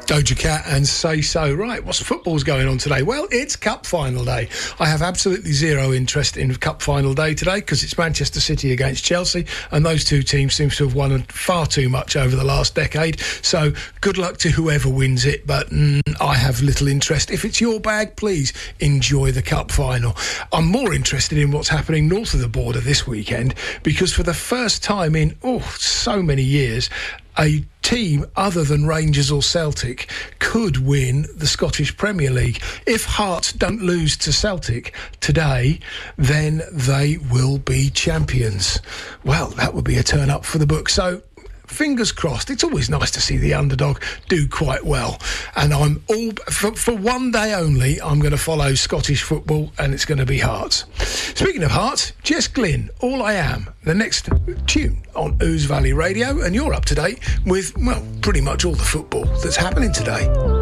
Doja Cat and Say So. Right, what's football's going on today? Well, it's Cup Final Day. I have absolutely zero interest in Cup Final Day today because it's Manchester City against Chelsea, and those two teams seem to have won far too much over the last decade. So good luck to whoever wins it, but I have little interest. If it's your bag, please enjoy the Cup Final. I'm more interested in what's happening north of the border this weekend because for the first time in, so many years, a team other than Rangers or Celtic could win the Scottish Premier League. If Hearts don't lose to Celtic today, then they will be champions. Well, that would be a turn up for the book. So, fingers crossed. It's always nice to see the underdog do quite well. And I'm all for one day only, I'm going to follow Scottish football, and it's going to be Hearts. Speaking of Hearts, Jess Glynn, All I Am, the next tune on Ouse Valley Radio, and you're up to date with, well, pretty much all the football that's happening today.